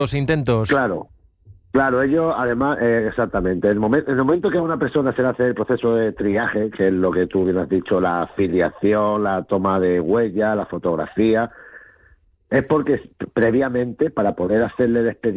los intentos. Claro, claro, ellos además, exactamente, en el momento que a una persona se le hace el proceso de triaje, que es lo que tú bien has dicho, la afiliación, la toma de huella, la fotografía, es porque previamente, para poder hacerle el expediente,